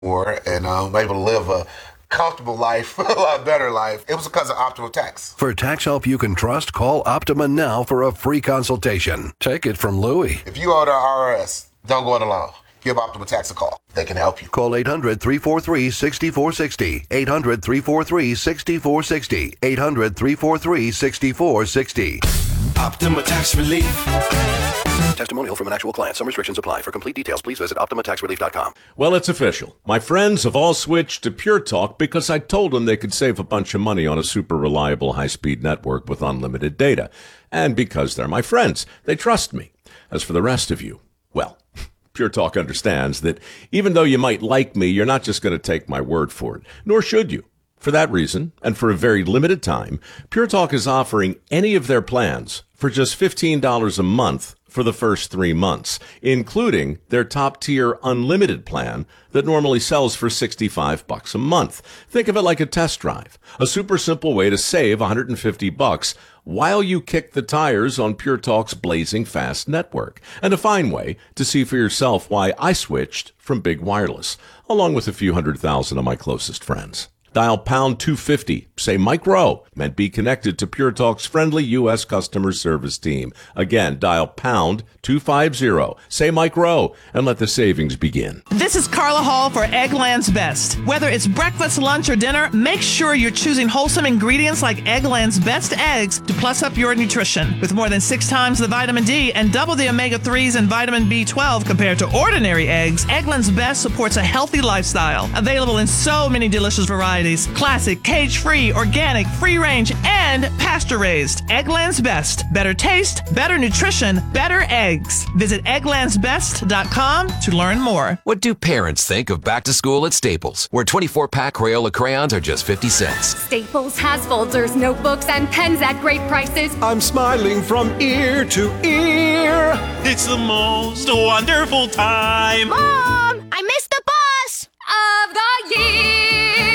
more, and I'm able to live a comfortable life, a lot better life. It was because of Optima Tax. For tax help you can trust, call Optima now for a free consultation. Take it from Louie. If you owe the IRS, don't go it alone. Give Optima Tax a call. They can help you. Call 800-343-6460. 800-343-6460. 800-343-6460. Optima Tax Relief. Testimonial from an actual client. Some restrictions apply. For complete details, please visit OptimaTaxRelief.com. Well, it's official. My friends have all switched to Pure Talk because I told them they could save a bunch of money on a super reliable high-speed network with unlimited data. And because they're my friends, they trust me. As for the rest of you, well, Pure Talk understands that even though you might like me, you're not just going to take my word for it, nor should you. For that reason, and for a very limited time, Pure Talk is offering any of their plans for just $15 a month for the first 3 months, including their top-tier unlimited plan that normally sells for $65 a month. Think of it like a test drive, a super simple way to save $150 while you kick the tires on Pure Talk's blazing fast network, and a fine way to see for yourself why I switched from Big Wireless, along with a few 100,000 of my closest friends. Dial pound 250, say Mike Rowe, and be connected to Pure Talk's friendly U.S. customer service team. Again, dial pound 250, say Mike Rowe, and let the savings begin. This is Carla Hall for Eggland's Best. Whether it's breakfast, lunch, or dinner, make sure you're choosing wholesome ingredients like Eggland's Best eggs to plus up your nutrition. With more than 6 times the vitamin D and double the omega-3s and vitamin B12 compared to ordinary eggs, Eggland's Best supports a healthy lifestyle. Available in so many delicious varieties. Classic, cage-free, organic, free-range, and pasture-raised. Eggland's Best. Better taste, better nutrition, better eggs. Visit egglandsbest.com to learn more. What do parents think of back to school at Staples, where 24-pack Crayola crayons are just 50 cents? Staples has folders, notebooks, and pens at great prices. I'm smiling from ear to ear. It's the most wonderful time. Mom, I missed the bus of the year.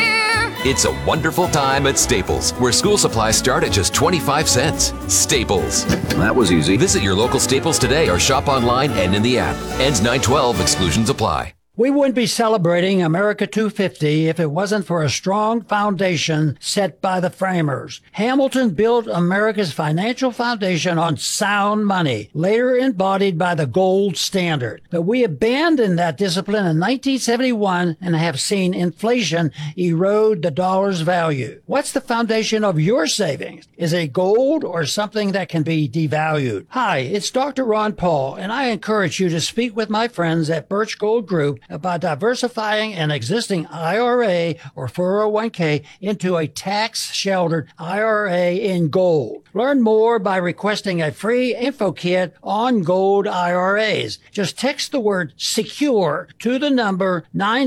It's a wonderful time at Staples, where school supplies start at just 25 cents. Staples. That was easy. Visit your local Staples today or shop online and in the app. Ends 9/12. Exclusions apply. We wouldn't be celebrating America 250 if it wasn't for a strong foundation set by the framers. Hamilton built America's financial foundation on sound money, later embodied by the gold standard. But we abandoned that discipline in 1971 and have seen inflation erode the dollar's value. What's the foundation of your savings? Is it gold or something that can be devalued? Hi, it's Dr. Ron Paul, and I encourage you to speak with my friends at Birch Gold Group about diversifying an existing IRA or 401k into a tax-sheltered IRA in gold. Learn more by requesting a free info kit on gold IRAs. Just text the word SECURE to the number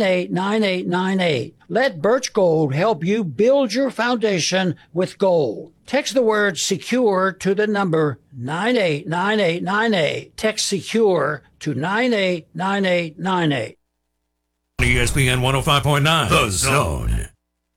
989898. Let Birch Gold help you build your foundation with gold. Text the word SECURE to the number 989898. Text SECURE to 989898. ESPN 105.9, The Zone.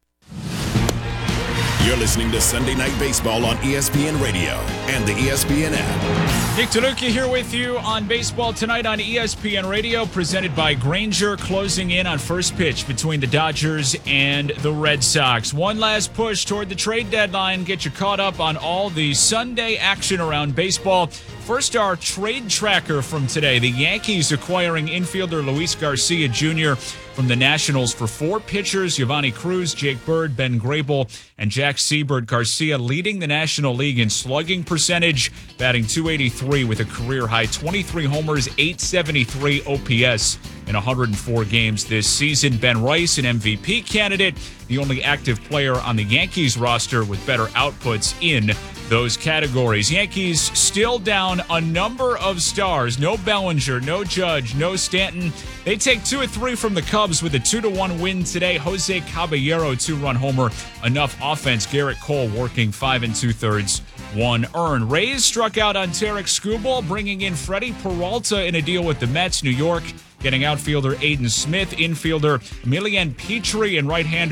You're listening to Sunday Night Baseball on ESPN Radio and the ESPN app. Nick Tanuki here with you on Baseball Tonight on ESPN Radio, presented by Grainger, closing in on first pitch between the Dodgers and the Red Sox. One last push toward the trade deadline. Get you caught up on all the Sunday action around baseball. First, our trade tracker from today. The Yankees acquiring infielder Luis Garcia Jr. from the Nationals for 4 pitchers: Giovanni Cruz, Jake Bird, Ben Grable, and Jack Seabird. Garcia leading the National League in slugging percentage, batting .283 with a career-high 23 homers, .873 OPS in 104 games this season. Ben Rice, an MVP candidate, the only active player on the Yankees roster with better outputs in those categories. Yankees still down a number of stars. No Bellinger, no Judge, no Stanton. They take 2 of 3 from the Cubs with a 2-1 win today. Jose Caballero, 2-run homer. Enough offense. Garrett Cole working 5 2/3, 1 earned. Rays struck out on Tarek Skubal, bringing in Freddie Peralta in a deal with the Mets. New York getting outfielder Aiden Smith, infielder Emilian Petrie, and right-hander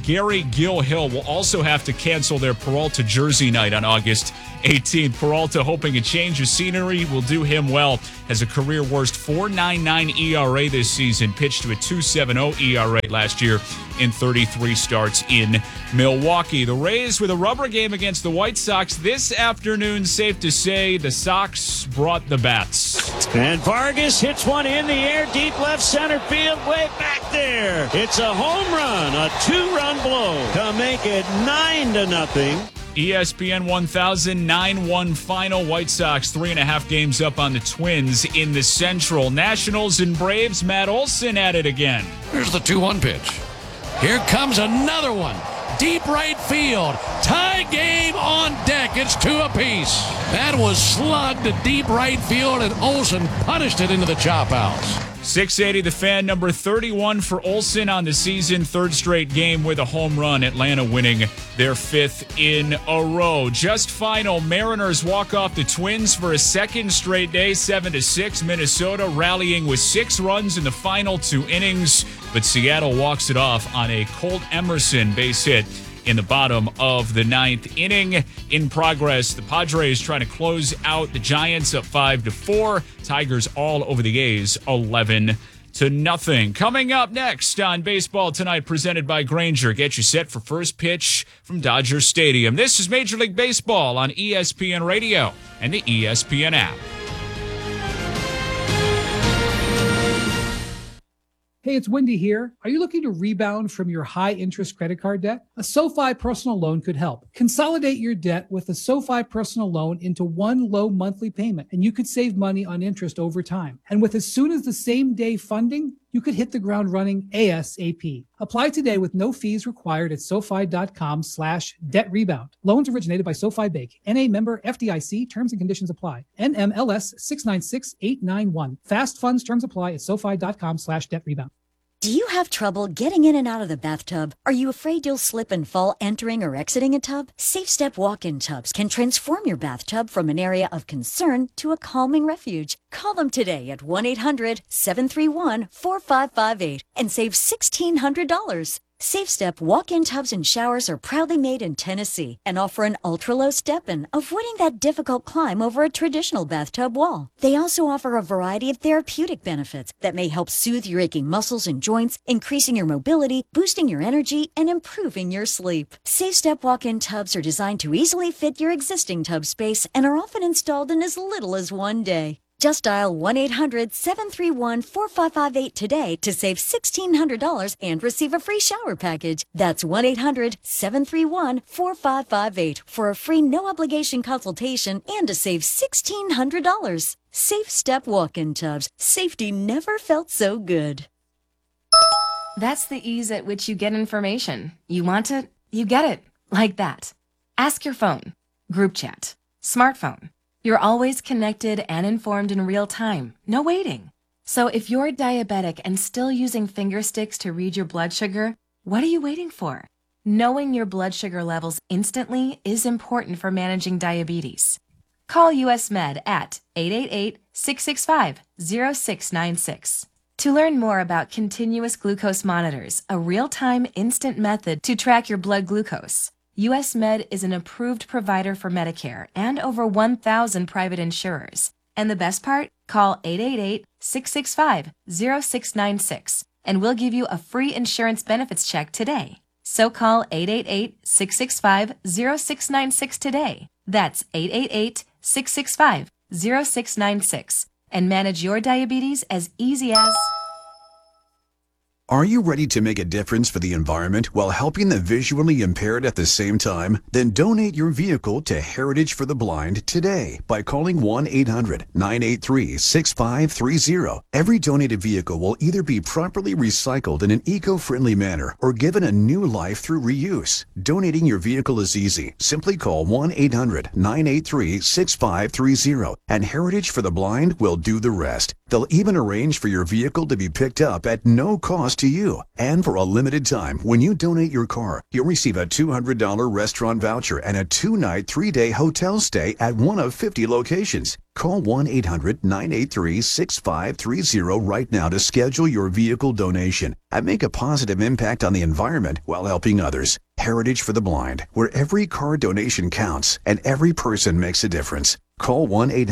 Gary Gill-Hill will also have to cancel their Peralta jersey night on August 18th. Peralta, hoping a change of scenery will do him well, has a career worst 4.99 ERA this season, pitched to a 2.70 ERA last year in 33 starts in Milwaukee. The Rays with a rubber game against the White Sox this afternoon. Safe to say the Sox brought the bats. And Vargas hits one in the air, deep left center field, way back there. It's a home run, a 2-run blow to make it 9-0. ESPN 1000 9-1 final. White Sox 3.5 games up on the Twins in the Central. Nationals and Braves. Matt Olson at it again. Here's the 2-1 pitch. Here comes another one. Deep right field. Tie game on deck. It's 2 apiece. That was slugged to deep right field, and Olson punished it into the chop house. 680 The Fan, number 31 for Olson on the season. Third straight game with a home run. Atlanta winning their 5th in a row. Just final, Mariners walk off the Twins for a second straight day, 7-6. Minnesota rallying with 6 runs in the final 2 innings, but Seattle walks it off on a Colt Emerson base hit in the bottom of the 9th inning. In progress, the Padres trying to close out the Giants up 5-4. Tigers all over the A's 11-0. Coming up next on Baseball Tonight, presented by Grainger. Get you set for first pitch from Dodger Stadium. This is Major League Baseball on ESPN Radio and the ESPN app. Hey, it's Wendy here. Are you looking to rebound from your high-interest credit card debt? A SoFi personal loan could help. Consolidate your debt with a SoFi personal loan into one low monthly payment, and you could save money on interest over time. And with as soon as the same day funding, you could hit the ground running ASAP. Apply today with no fees required at SoFi.com/debt-rebound. Loans originated by SoFi Bank. NA member FDIC. Terms and conditions apply. NMLS 696891. Fast funds terms apply at SoFi.com/debt-rebound. Do you have trouble getting in and out of the bathtub? Are you afraid you'll slip and fall entering or exiting a tub? SafeStep walk-in tubs can transform your bathtub from an area of concern to a calming refuge. Call them today at 1-800-731-4558 and save $1,600. SafeStep walk-in tubs and showers are proudly made in Tennessee and offer an ultra-low step-in, avoiding that difficult climb over a traditional bathtub wall. They also offer a variety of therapeutic benefits that may help soothe your aching muscles and joints, increasing your mobility, boosting your energy, and improving your sleep. SafeStep walk-in tubs are designed to easily fit your existing tub space and are often installed in as little as 1 day. Just dial 1-800-731-4558 today to save $1,600 and receive a free shower package. That's 1-800-731-4558 for a free no-obligation consultation and to save $1,600. SafeStep walk-in tubs. Safety never felt so good. That's the ease at which you get information. You want it, you get it. Like that. Ask your phone. Group chat. Smartphone. You're always connected and informed in real time. No waiting. So if you're diabetic and still using finger sticks to read your blood sugar, what are you waiting for? Knowing your blood sugar levels instantly is important for managing diabetes. Call US Med at 888-665-0696. To learn more about continuous glucose monitors, a real-time instant method to track your blood glucose. US Med is an approved provider for Medicare and over 1,000 private insurers. And the best part? Call 888-665-0696 and we'll give you a free insurance benefits check today. So call 888-665-0696 today. That's 888-665-0696 and manage your diabetes as easy as... Are you ready to make a difference for the environment while helping the visually impaired at the same time? Then donate your vehicle to Heritage for the Blind today by calling 1-800-983-6530. Every donated vehicle will either be properly recycled in an eco-friendly manner or given a new life through reuse. Donating your vehicle is easy. Simply call 1-800-983-6530 and Heritage for the Blind will do the rest. They'll even arrange for your vehicle to be picked up at no cost to you. And for a limited time, when you donate your car, you'll receive a $200 restaurant voucher and a 2-night, 3-day hotel stay at one of 50 locations. Call 1-800-983-6530 right now to schedule your vehicle donation and make a positive impact on the environment while helping others. Heritage for the Blind, where every car donation counts and every person makes a difference. Call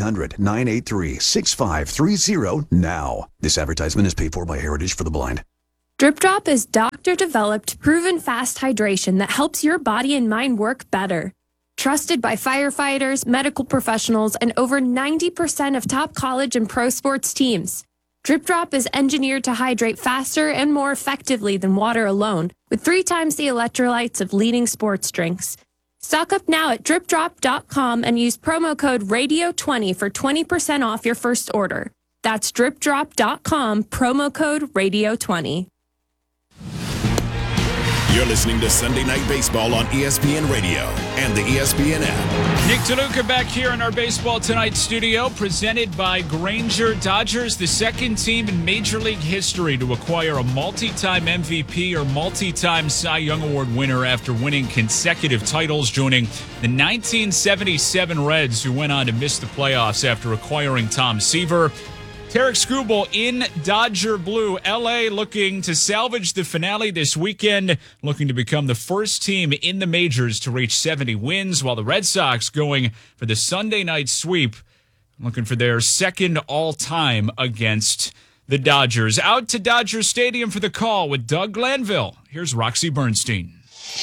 1-800-983-6530 now. This advertisement is paid for by Heritage for the Blind. Drip Drop is doctor-developed, proven fast hydration that helps your body and mind work better. Trusted by firefighters, medical professionals, and over 90% of top college and pro sports teams. Drip Drop is engineered to hydrate faster and more effectively than water alone, with 3 times the electrolytes of leading sports drinks. Stock up now at dripdrop.com and use promo code RADIO20 for 20% off your first order. That's dripdrop.com, promo code RADIO20. You're listening to Sunday Night Baseball on ESPN Radio and the ESPN app. Nick DeLuca back here in our Baseball Tonight studio, presented by Grainger. Dodgers, the second team in Major League history to acquire a multi-time MVP or multi-time Cy Young Award winner after winning consecutive titles, joining the 1977 Reds, who went on to miss the playoffs after acquiring Tom Seaver. Tarik Skubal in Dodger Blue. LA looking to salvage the finale this weekend, looking to become the first team in the majors to reach 70 wins, while the Red Sox going for the Sunday night sweep, looking for their second all-time against the Dodgers. Out to Dodger Stadium for the call with Doug Glanville. Here's Roxy Bernstein.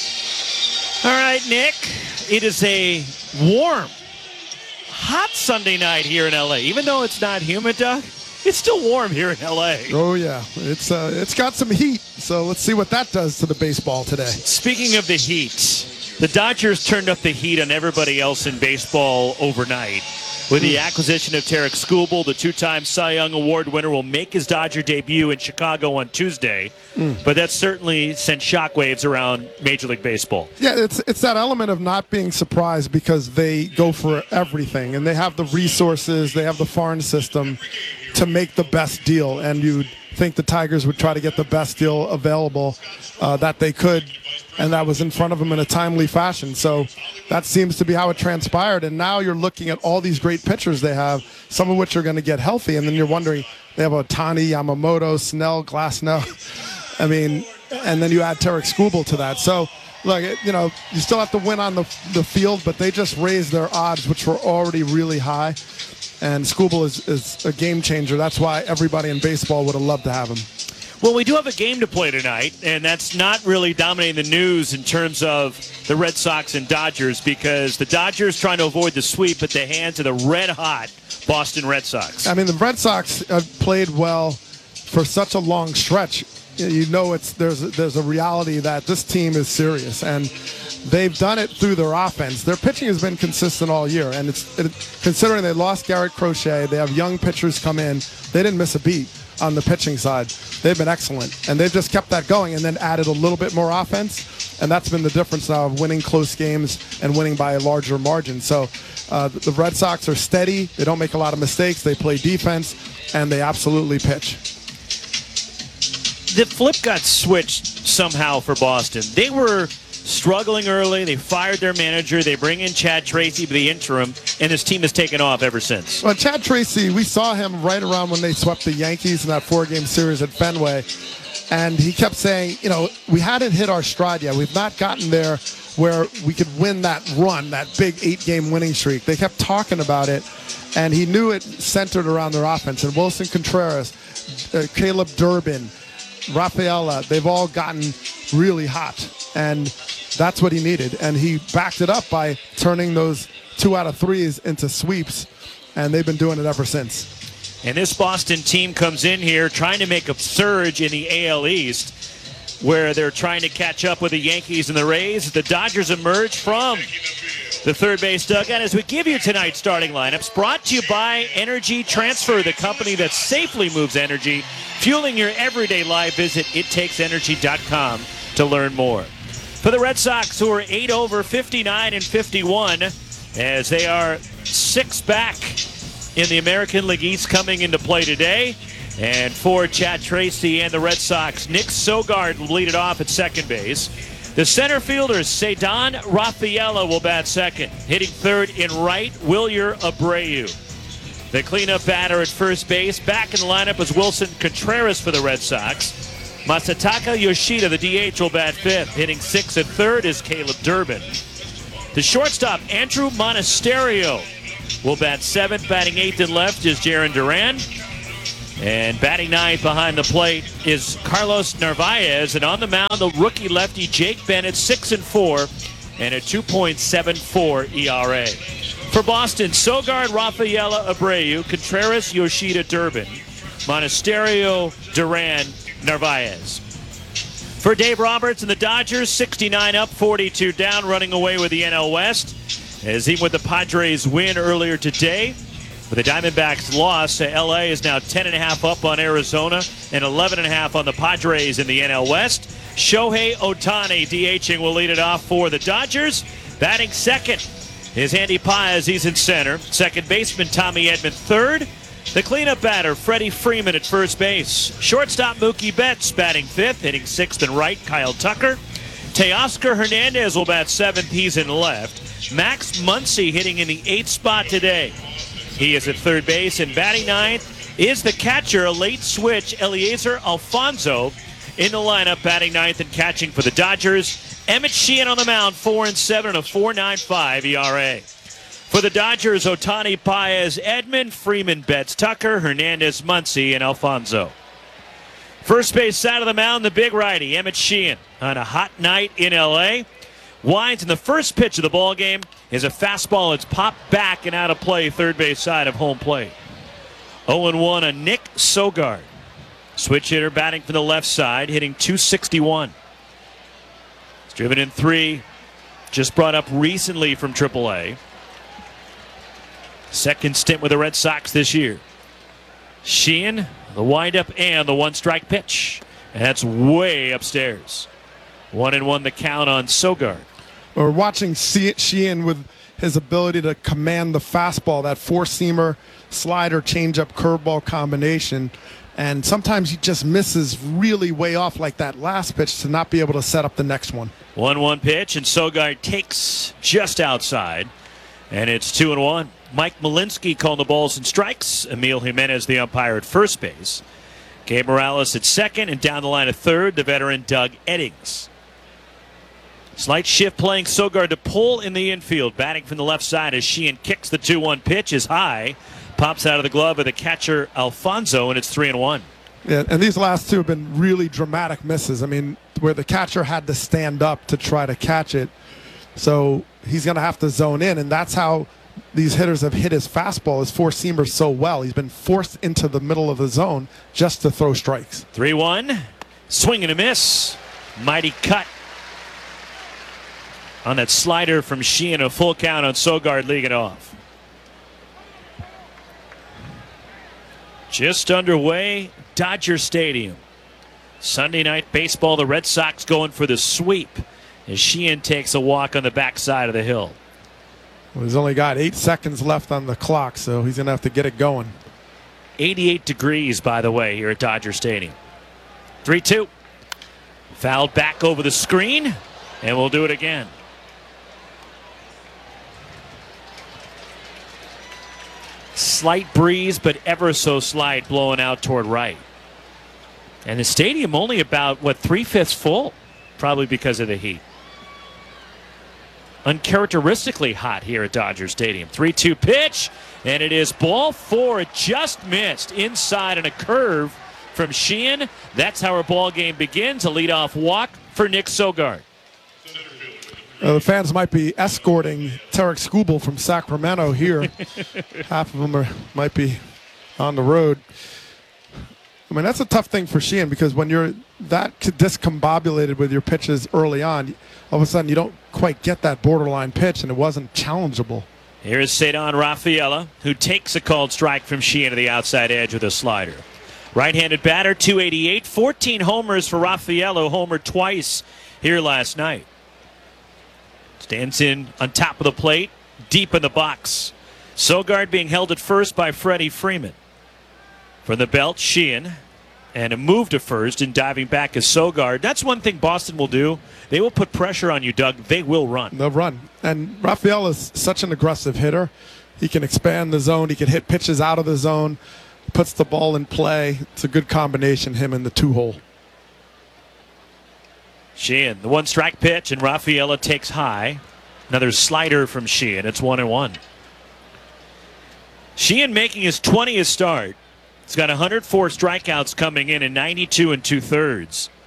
All right, Nick, it is a warm, hot Sunday night here in LA. Even though it's not humid, Doug, it's still warm here in LA. Oh, yeah. It's got some heat, so let's see what that does to the baseball today. Speaking of the heat, the Dodgers turned up the heat on everybody else in baseball overnight. With the acquisition of Tarik Skubal, the 2-time Cy Young Award winner will make his Dodger debut in Chicago on Tuesday. But that's certainly sent shockwaves around Major League Baseball. Yeah, it's that element of not being surprised because they go for everything, and they have the resources, they have the farm system to make the best deal. And you'd think the Tigers would try to get the best deal available that they could, and that was in front of them in a timely fashion. So that seems to be how it transpired. And now you're looking at all these great pitchers they have, some of which are going to get healthy, and then you're wondering, they have Ohtani, Yamamoto, Snell, Glasnow. I mean, and then you add Tarik Skubal to that. So, look, you know, you still have to win on the field, but they just raised their odds, which were already really high. And Skubal is a game changer. That's why everybody in baseball would have loved to have him. Well, we do have a game to play tonight, and that's not really dominating the news in terms of the Red Sox and Dodgers, because the Dodgers trying to avoid the sweep at the hands of the red-hot Boston Red Sox. I mean, the Red Sox have played well for such a long stretch. You know, there's a reality that this team is serious, and they've done it through their offense. Their pitching has been consistent all year, and considering they lost Garrett Crochet, they have young pitchers come in. They didn't miss a beat on the pitching side. They've been excellent, and they've just kept that going and then added a little bit more offense, and that's been the difference now of winning close games and winning by a larger margin. So the Red Sox are steady. They don't make a lot of mistakes. They play defense, and they absolutely pitch. The flip got switched somehow for Boston. They were struggling early. They fired their manager. They bring in Chad Tracy for the interim, and this team has taken off ever since. Well, Chad Tracy, we saw him right around when they swept the Yankees in that 4-game series at Fenway, and he kept saying, you know, we hadn't hit our stride yet. We've not gotten there where we could win that run, that big 8-game winning streak. They kept talking about it, and he knew it centered around their offense. And Wilson Contreras, Caleb Durbin, Rafaela, they've all gotten really hot, and that's what he needed. And he backed it up by turning those 2 out of 3s into sweeps, and they've been doing it ever since. And this Boston team comes in here trying to make a surge in the AL East, where they're trying to catch up with the Yankees and the Rays. The Dodgers emerge from the third base dugout as we give you tonight's starting lineups, brought to you by Energy Transfer, the company that safely moves energy, fueling your everyday life. Visit ittakesenergy.com to learn more. For the Red Sox, who are 8-over, 59-51, as they are 6 back in the American League East coming into play today. And for Chad Tracy and the Red Sox, Nick Sogard will lead it off at second base. The center fielder, Ceddanne Rafaela, will bat second. Hitting third in right, Wilyer Abreu. The cleanup batter at first base. Back in the lineup was Wilson Contreras for the Red Sox. Masataka Yoshida, the DH, will bat fifth. Hitting sixth at third is Caleb Durbin. The shortstop, Andrew Monasterio, will bat seventh. Batting eighth and left is Jarren Duran. And batting ninth behind the plate is Carlos Narvaez. And on the mound, the rookie lefty Jake Bennett, 6-4, and a 2.74 ERA. For Boston, Sogard, Rafaela, Abreu, Contreras, Yoshida, Durbin, Monasterio, Duran, Narvaez. For Dave Roberts and the Dodgers, 69 up, 42 down, running away with the NL West. As even with the Padres win earlier today, with the Diamondbacks' loss, LA is now 10.5 up on Arizona and 11.5 on the Padres in the NL West. Shohei Ohtani DHing will lead it off for the Dodgers. Batting second is Andy Paez. He's in center. Second baseman Tommy Edman third. The cleanup batter Freddie Freeman at first base. Shortstop Mookie Betts batting fifth, hitting sixth and right Kyle Tucker. Teoscar Hernandez will bat seventh. He's in left. Max Muncy hitting in the eighth spot today. He is at third base, and batting ninth is the catcher, a late switch, Eliezer Alfonso, in the lineup, batting ninth and catching for the Dodgers. Emmett Sheehan on the mound, 4-7 and a 4.95 ERA. For the Dodgers, Ohtani, Paez, Edman, Freeman, Betts, Tucker, Hernandez, Muncy, and Alfonso. First base side of the mound, the big righty, Emmett Sheehan, on a hot night in L.A. Winds in the first pitch of the ball game is a fastball that's popped back and out of play, third base side of home plate. 0-1 on Nick Sogard. Switch hitter batting from the left side, hitting .261. He's driven in 3, just brought up recently from AAA. Second stint with the Red Sox this year. Sheehan, the windup and the one-strike pitch. And that's way upstairs. 1-1 the count on Sogard. We're watching Sheehan with his ability to command the fastball, that four-seamer, slider, changeup, curveball combination. And sometimes he just misses really way off like that last pitch to not be able to set up the next one. 1-1 pitch, and Sogard takes just outside. And it's 2-1. Mike Malinsky calling the balls and strikes. Emil Jimenez, the umpire, at first base. Gabe Morales at second, and down the line at third, the veteran Doug Eddings. Slight shift playing Sogard to pull in the infield. Batting from the left side as Sheehan kicks the 2-1 pitch is high. Pops out of the glove of the catcher Alfonso, and it's 3-1. Yeah, and these last two have been really dramatic misses. I mean, where the catcher had to stand up to try to catch it. So he's going to have to zone in, and that's how these hitters have hit his fastball, his four-seamer, so well. He's been forced into the middle of the zone just to throw strikes. 3-1. Swing and a miss. Mighty cut on that slider from Sheehan. A full count on Sogard leading it off. Just underway, Dodger Stadium. Sunday night baseball, the Red Sox going for the sweep as Sheehan takes a walk on the backside of the hill. Well, he's only got 8 seconds left on the clock, so he's going to have to get it going. 88 degrees, by the way, here at Dodger Stadium. 3-2. Fouled back over the screen, and we'll do it again. Slight breeze, but ever so slight, blowing out toward right. And the stadium only about, 3/5 full, probably because of the heat. Uncharacteristically hot here at Dodger Stadium. 3-2 pitch, and it is ball 4. It just missed inside on a curve from Sheehan. That's how our ball game begins. A leadoff walk for Nick Sogard. The fans might be escorting Tarek Skubal from Sacramento here. Half of them might be on the road. I mean, that's a tough thing for Sheehan because when you're that discombobulated with your pitches early on, all of a sudden you don't quite get that borderline pitch, and it wasn't challengeable. Here is Ceddanne Rafaela, who takes a called strike from Sheehan to the outside edge with a slider. Right-handed batter, 288, 14 homers for Rafaela, homered twice here last night. Stands in on top of the plate, deep in the box. Sogard being held at first by Freddie Freeman. From the belt, Sheehan. And a move to first and diving back is Sogard. That's one thing Boston will do. They will put pressure on you, Doug. They will run. They'll run. And Raphael is such an aggressive hitter. He can expand the zone. He can hit pitches out of the zone. Puts the ball in play. It's a good combination, him and the 2-hole. Sheehan, the 1-strike pitch, and Rafaela takes high. Another slider from Sheehan. It's 1-1. Sheehan making his 20th start. He's got 104 strikeouts coming in 92 2/3.